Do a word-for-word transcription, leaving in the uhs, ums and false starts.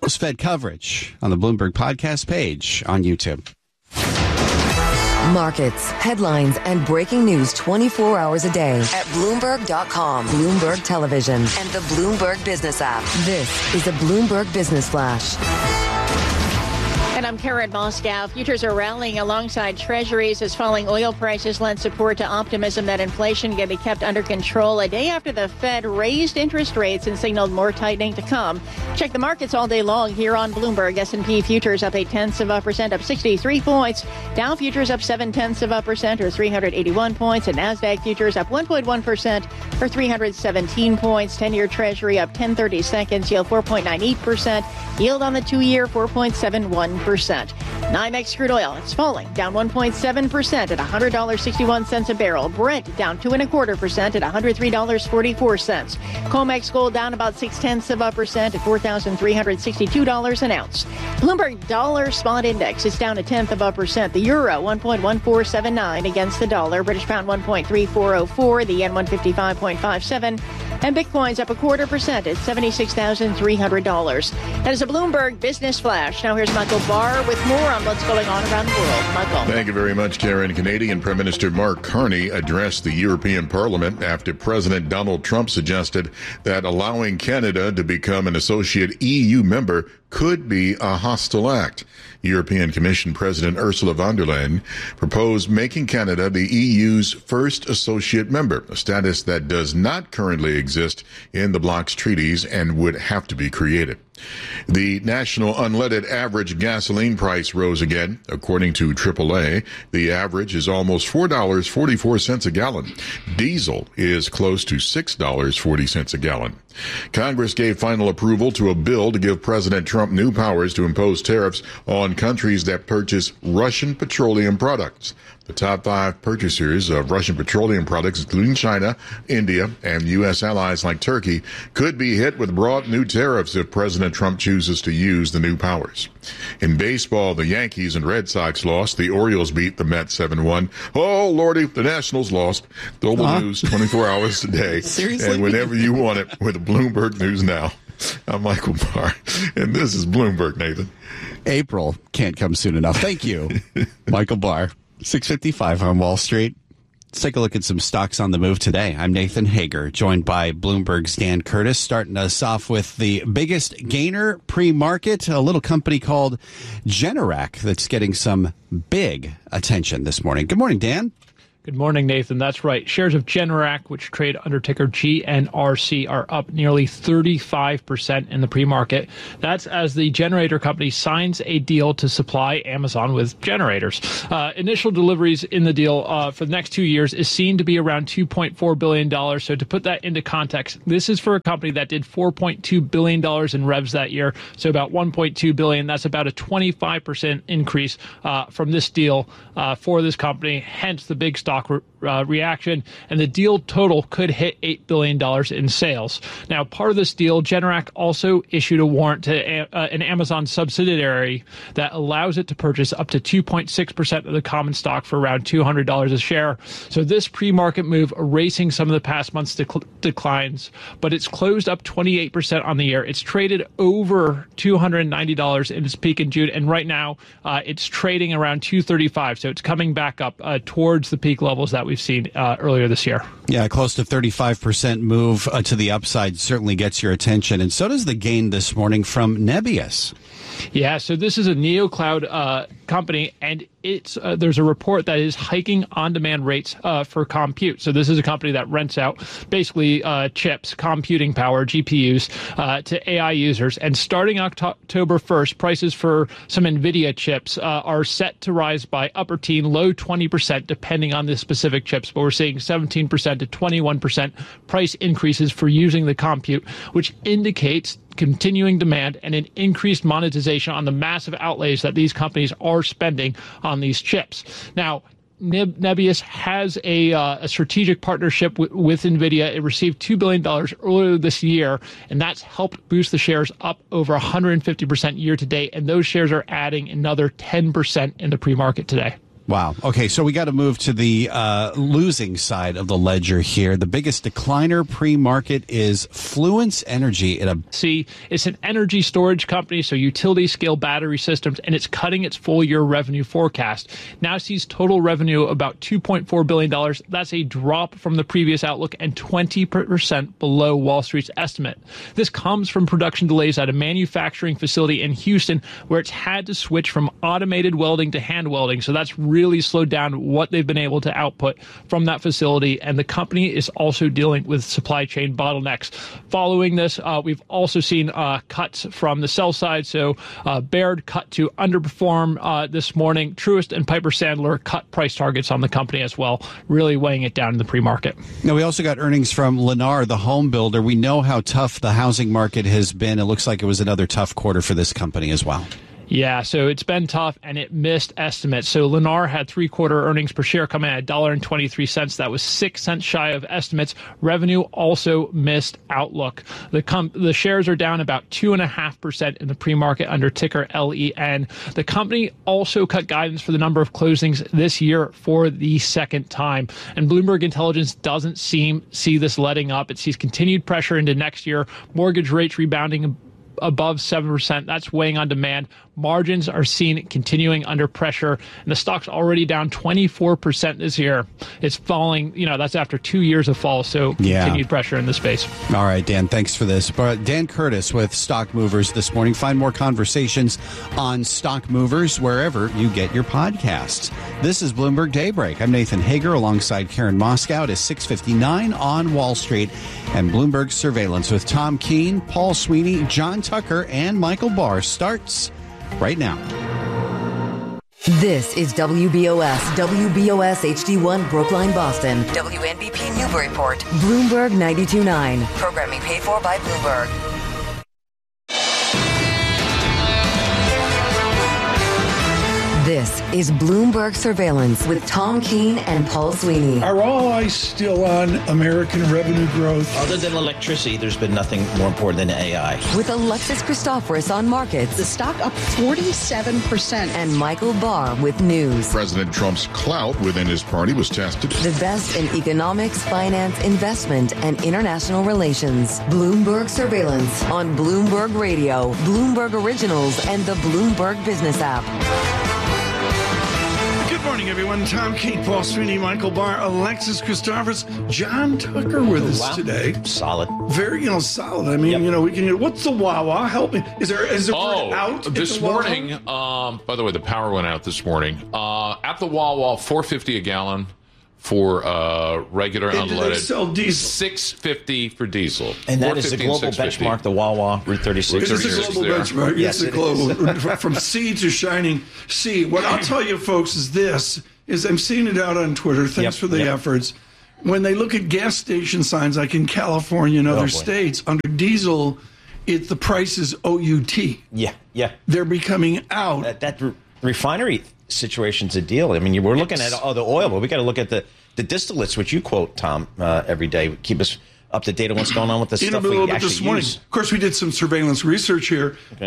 Fed coverage on the Bloomberg podcast page on YouTube. Markets, headlines, and breaking news twenty-four hours a day at Bloomberg dot com, Bloomberg Television, and the Bloomberg Business app. This is a Bloomberg Business Flash. And I'm Karen Moscow. Futures are rallying alongside treasuries as falling oil prices lend support to optimism that inflation can be kept under control a day after the Fed raised interest rates and signaled more tightening to come. Check the markets all day long here on Bloomberg. S and P futures up eight tenths of a percent, up sixty-three points. Dow futures up seven tenths of a percent, or three hundred eighty-one points. And NASDAQ futures up one point one percent, or three hundred seventeen points. ten-year Treasury up ten thirty-seconds, yield four point nine eight percent. Yield on the two-year four point seven one percent. NYMEX crude oil, it's falling, down one point seven percent at one hundred dollars and sixty-one cents a barrel. Brent down two and a quarter percent at one hundred three dollars and forty-four cents. COMEX gold down about six tenths of a percent at four thousand three hundred sixty-two dollars an ounce. Bloomberg dollar spot index is down a tenth of a percent. The euro one point one four seven nine against the dollar. British pound one point three four oh four. The yen one fifty-five point five seven. And Bitcoin's up a quarter percent at seventy-six thousand three hundred dollars. That is a Bloomberg Business Flash. Now here's Michael Barr with more on what's going on around the world. Michael. Thank you very much, Karen. Canadian Prime Minister Mark Carney addressed the European Parliament after President Donald Trump suggested that allowing Canada to become an associate E U member could be a hostile act. European Commission President Ursula von der Leyen proposed making Canada the E U's first associate member, a status that does not currently exist in the bloc's treaties and would have to be created. The national unleaded average gasoline price rose again. According to triple A, the average is almost four dollars and forty-four cents a gallon. Diesel is close to six dollars and forty cents a gallon. Congress gave final approval to a bill to give President Trump new powers to impose tariffs on countries that purchase Russian petroleum products. The top five purchasers of Russian petroleum products, including China, India, and U S allies like Turkey, could be hit with broad new tariffs if President Trump chooses to use the new powers. In baseball, the Yankees and Red Sox lost. The Orioles beat the Mets seven one. Oh, Lordy, the Nationals lost. Global uh-huh. news twenty-four hours a day. Seriously? And whenever you want it with Bloomberg News Now. I'm Michael Barr, and this is Bloomberg, Nathan. April can't come soon enough. Thank you, Michael Barr. six fifty-five on Wall Street. Let's take a look at some stocks on the move today. I'm Nathan Hager, joined by Bloomberg's Dan Curtis, starting us off with the biggest gainer pre-market, a little company called Generac that's getting some big attention this morning. Good morning, Dan. Good morning, Nathan. That's right. Shares of Generac, which trade under ticker G N R C, are up nearly thirty-five percent in the pre-market. That's as the generator company signs a deal to supply Amazon with generators. Uh, initial deliveries in the deal uh, for the next two years is seen to be around two point four billion dollars. So to put that into context, this is for a company that did four point two billion dollars in revs that year, so about one point two billion dollars. That's about a twenty-five percent increase uh, from this deal uh, for this company, hence the big stock Re- uh, reaction, and the deal total could hit eight billion dollars in sales. Now, part of this deal, Generac also issued a warrant to a- uh, an Amazon subsidiary that allows it to purchase up to two point six percent of the common stock for around two hundred dollars a share. So this pre-market move erasing some of the past month's dec- declines, but it's closed up twenty-eight percent on the year. It's traded over two hundred ninety dollars in its peak in June, and right now uh, it's trading around two thirty-five, so it's coming back up uh, towards the peak levels that we've seen uh, earlier this year. Yeah, close to thirty-five percent move uh, to the upside certainly gets your attention. And so does the gain this morning from Nebius. Yeah, so this is a NeoCloud uh, company, and it's uh, there's a report that is hiking on-demand rates uh, for compute. So this is a company that rents out basically uh, chips, computing power, G P Us, uh, to A I users. And starting October first, prices for some NVIDIA chips uh, are set to rise by upper teen, low twenty percent, depending on the specific chips. But we're seeing seventeen percent to twenty-one percent price increases for using the compute, which indicates continuing demand and an increased monetization on the massive outlays that these companies are spending on these chips. Now, Neb- Nebius has a, uh, a strategic partnership w- with NVIDIA. It received two billion dollars earlier this year, and that's helped boost the shares up over one hundred fifty percent year to date, and those shares are adding another ten percent in the pre-market today. Wow. Okay, so we got to move to the uh, losing side of the ledger here. The biggest decliner pre-market is Fluence Energy. At a See, it's an energy storage company, so utility-scale battery systems, and it's cutting its full-year revenue forecast. Now sees total revenue about two point four billion dollars. That's a drop from the previous outlook and twenty percent below Wall Street's estimate. This comes from production delays at a manufacturing facility in Houston, where it's had to switch from automated welding to hand welding, so that's really really slowed down what they've been able to output from that facility, and the company is also dealing with supply chain bottlenecks. Following this, uh, we've also seen uh, cuts from the sell side, so uh, Baird cut to underperform uh, this morning. Truist and Piper Sandler cut price targets on the company as well, really weighing it down in the pre-market. Now, we also got earnings from Lennar, the home builder. We know how tough the housing market has been. It looks like it was another tough quarter for this company as well. Yeah, so it's been tough, and it missed estimates. So Lennar had three-quarter earnings per share coming at one dollar and twenty-three cents. That was six cents shy of estimates. Revenue also missed outlook. The com- the shares are down about two point five percent in the pre-market under ticker L E N. The company also cut guidance for the number of closings this year for the second time. And Bloomberg Intelligence doesn't seem see this letting up. It sees continued pressure into next year, mortgage rates rebounding above seven percent. That's weighing on demand. Margins are seen continuing under pressure, and the stock's already down twenty-four percent this year. It's falling, you know, that's after two years of fall, so yeah. Continued pressure in the space. All right, Dan, thanks for this. But Dan Curtis with Stock Movers this morning. Find more conversations on Stock Movers wherever you get your podcasts. This is Bloomberg Daybreak. I'm Nathan Hager alongside Karen Moscow. It is six fifty-nine on Wall Street, and Bloomberg Surveillance with Tom Keene, Paul Sweeney, John Tucker, and Michael Barr starts right now. This is W B O S, W B O S H D one Brookline, Boston, W N B P Newburyport, Bloomberg ninety-two point nine. Programming paid for by Bloomberg. This is Bloomberg Surveillance with Tom Keene and Paul Sweeney. Are all eyes still on American revenue growth? Other than electricity, there's been nothing more important than A I. With Alexis Christoforous on markets. The stock up forty-seven percent. And Michael Barr with news. President Trump's clout within his party was tested. The best in economics, finance, investment, and international relations. Bloomberg Surveillance on Bloomberg Radio, Bloomberg Originals, and the Bloomberg Business app. Good morning, everyone. Tom Keene, Paul Sweeney, Michael Barr, Alexis Christoforous, John Tucker with us wow. today. Solid. Very, you know, solid. I mean, yep. you know, we can. What's the Wawa? Help me. Is there? Is there oh, out this morning? Um, by the way, the power went out this morning. Uh, at the Wawa, four fifty a gallon for uh, regular and unleaded. They sell diesel. six fifty for diesel. And that is the global benchmark, the Wawa Route thirty-six. It is a global benchmark. Yes, it's a global from sea to shining sea. What I'll tell you, folks, is this: is I'm seeing it out on Twitter. Thanks yep, for the yep. efforts. When they look at gas station signs, like in California and other oh, states, under diesel, it the price is O U T. Yeah, yeah. They're becoming out. That, that re- refinery situation's a deal. I mean, we're looking at all the oil, but we got to look at the, the distillates, which you quote, Tom, uh, every day. Keep us up to date on what's going on with the In stuff a little we bit actually this morning. use. Of course, we did some surveillance research here. Okay.